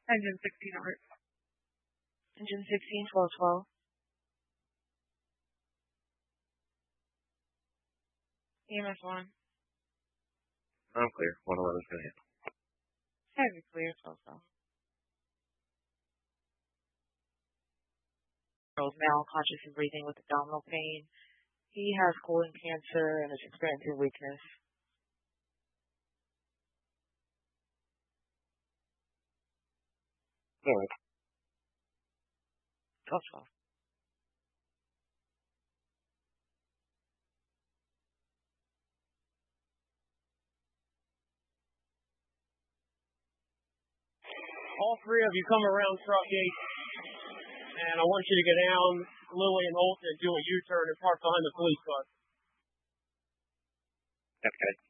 Engine 16 Art. Engine 16, 1212. EMS 1. I'm clear. 111's going to hit. Heavy clear, 1212. Is now unconscious and breathing with abdominal pain. He has colon cancer and is experiencing weakness. Good. 1212. All three of you come around truck gate, and I want you to go down Lily and Holt and do a U-turn and park behind the police car. Okay.